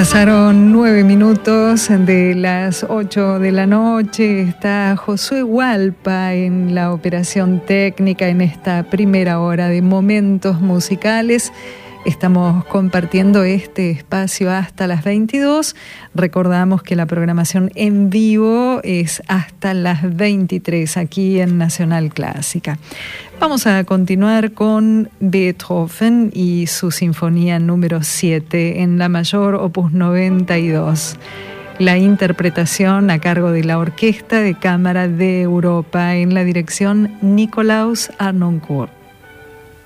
Pasaron 9 minutos de las 8 de la noche. Está Josué Hualpa en la operación técnica en esta primera hora de Momentos Musicales. Estamos compartiendo este espacio hasta las 22. Recordamos que la programación en vivo es hasta las 23 aquí en Nacional Clásica. Vamos a continuar con Beethoven y su Sinfonía número 7 en la mayor, opus 92. La interpretación a cargo de la Orquesta de Cámara de Europa en la dirección Nikolaus Harnoncourt.